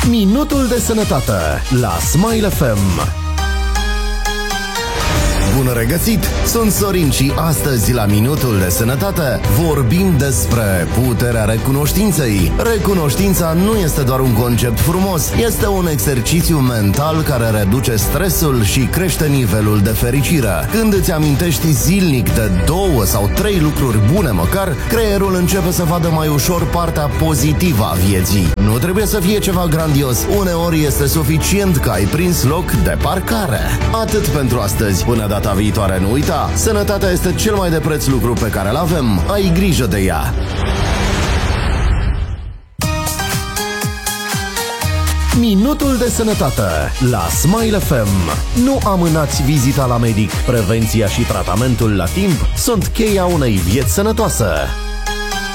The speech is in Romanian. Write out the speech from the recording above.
Minutul de sănătate la Smile FM. Bun regăsit! Sunt Sorin și astăzi la Minutul de Sănătate vorbim despre puterea recunoștinței. Recunoștința nu este doar un concept frumos, este un exercițiu mental care reduce stresul și crește nivelul de fericire. Când îți amintești zilnic de 2 sau 3 lucruri bune măcar, creierul începe să vadă mai ușor partea pozitivă a vieții. Nu trebuie să fie ceva grandios, uneori este suficient că ai prins loc de parcare. Atât pentru astăzi, până data viitoare nu uita, sănătatea este cel mai de preț lucru pe care îl avem, ai grijă de ea. Minutul de sănătate la Smile FM. Nu amânați vizita la medic. Prevenția și tratamentul la timp sunt cheia unei vieți sănătoase.